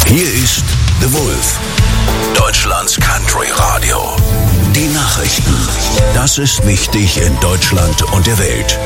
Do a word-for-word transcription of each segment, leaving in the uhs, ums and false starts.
Hier ist The Wolf, Deutschlands Country Radio. Die Nachrichten. Das ist wichtig in Deutschland und der Welt.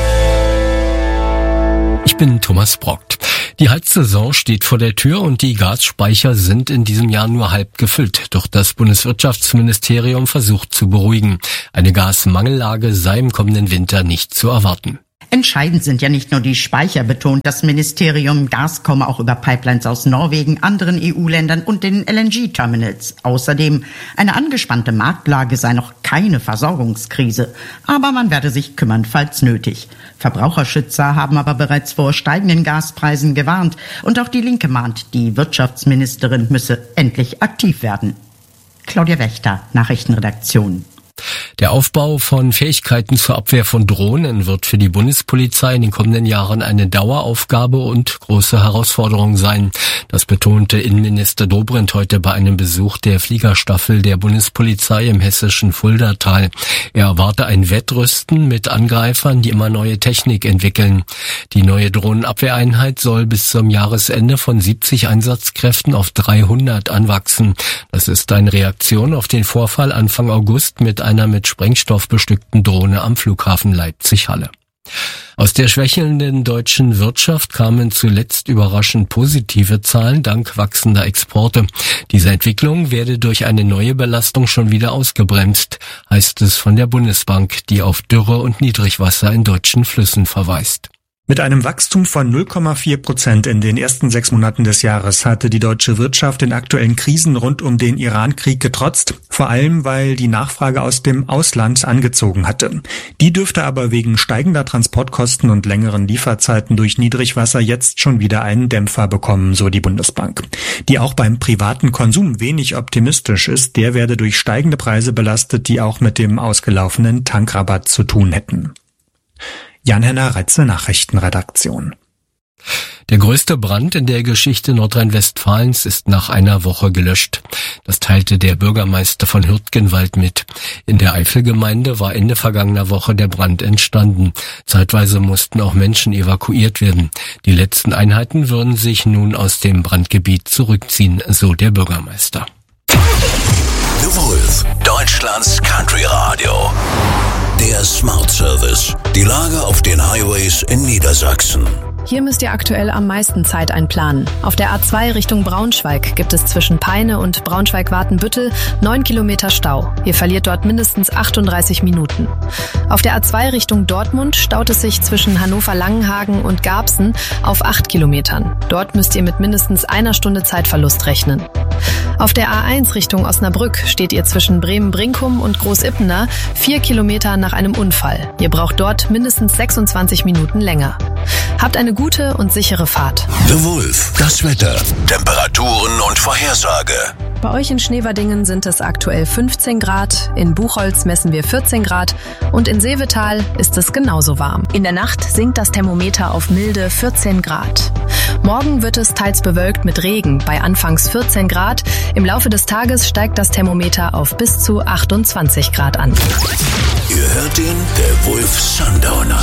Ich bin Thomas Brockt. Die Heizsaison steht vor der Tür und die Gasspeicher sind in diesem Jahr nur halb gefüllt. Doch das Bundeswirtschaftsministerium versucht zu beruhigen. Eine Gasmangellage sei im kommenden Winter nicht zu erwarten. Entscheidend sind ja nicht nur die Speicher, betont das Ministerium. Gas komme auch über Pipelines aus Norwegen, anderen E U-Ländern und den L N G-Terminals. Außerdem, eine angespannte Marktlage sei noch keine Versorgungskrise. Aber man werde sich kümmern, falls nötig. Verbraucherschützer haben aber bereits vor steigenden Gaspreisen gewarnt. Und auch die Linke mahnt, die Wirtschaftsministerin müsse endlich aktiv werden. Claudia Wächter, Nachrichtenredaktion. Der Aufbau von Fähigkeiten zur Abwehr von Drohnen wird für die Bundespolizei in den kommenden Jahren eine Daueraufgabe und große Herausforderung sein. Das betonte Innenminister Dobrindt heute bei einem Besuch der Fliegerstaffel der Bundespolizei im hessischen Fuldatal. Er erwarte ein Wettrüsten mit Angreifern, die immer neue Technik entwickeln. Die neue Drohnenabwehreinheit soll bis zum Jahresende von siebzig Einsatzkräften auf dreihundert anwachsen. Das ist eine Reaktion auf den Vorfall Anfang August mit einer mit Sprengstoff bestückten Drohne am Flughafen Leipzig-Halle. Aus der schwächelnden deutschen Wirtschaft kamen zuletzt überraschend positive Zahlen dank wachsender Exporte. Diese Entwicklung werde durch eine neue Belastung schon wieder ausgebremst, heißt es von der Bundesbank, die auf Dürre und Niedrigwasser in deutschen Flüssen verweist. Mit einem Wachstum von null Komma vier Prozent in den ersten sechs Monaten des Jahres hatte die deutsche Wirtschaft den aktuellen Krisen rund um den Iran-Krieg getrotzt, vor allem weil die Nachfrage aus dem Ausland angezogen hatte. Die dürfte aber wegen steigender Transportkosten und längeren Lieferzeiten durch Niedrigwasser jetzt schon wieder einen Dämpfer bekommen, so die Bundesbank. Die auch beim privaten Konsum wenig optimistisch ist, der werde durch steigende Preise belastet, die auch mit dem ausgelaufenen Tankrabatt zu tun hätten. Jan-Henner Reitze, Nachrichtenredaktion. Der größte Brand in der Geschichte Nordrhein-Westfalens ist nach einer Woche gelöscht. Das teilte der Bürgermeister von Hürtgenwald mit. In der Eifelgemeinde war Ende vergangener Woche der Brand entstanden. Zeitweise mussten auch Menschen evakuiert werden. Die letzten Einheiten würden sich nun aus dem Brandgebiet zurückziehen, so der Bürgermeister. The Wolf, Deutschlands Country Radio. Der Smart Service. Die Lage auf den Highways in Niedersachsen. Hier müsst ihr aktuell am meisten Zeit einplanen. Auf der A zwei Richtung Braunschweig gibt es zwischen Peine und Braunschweig-Watenbüttel neun Kilometer Stau. Ihr verliert dort mindestens achtunddreißig Minuten. Auf der A zwei Richtung Dortmund staut es sich zwischen Hannover-Langenhagen und Garbsen auf acht Kilometern. Dort müsst ihr mit mindestens einer Stunde Zeitverlust rechnen. Auf der A eins Richtung Osnabrück steht ihr zwischen Bremen-Brinkum und Großippener vier Kilometer nach einem Unfall. Ihr braucht dort mindestens sechsundzwanzig Minuten länger. Habt eine gute und sichere Fahrt. The Wolf, das Wetter, Temperaturen und Vorhersage. Bei euch in Schneverdingen sind es aktuell fünfzehn Grad, in Buchholz messen wir vierzehn Grad und in Seevetal ist es genauso warm. In der Nacht sinkt das Thermometer auf milde vierzehn Grad. Morgen wird es teils bewölkt mit Regen bei anfangs vierzehn Grad. Im Laufe des Tages steigt das Thermometer auf bis zu achtundzwanzig Grad an. Ihr hört ihn, der Wolf Sundowner.